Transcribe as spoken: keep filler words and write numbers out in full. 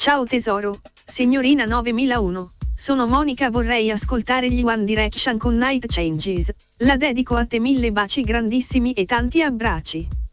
Ciao tesoro, signorina novemilauno. Sono Monica, vorrei ascoltare gli One Direction con Night Changes. La dedico a te, mille baci grandissimi e tanti abbracci.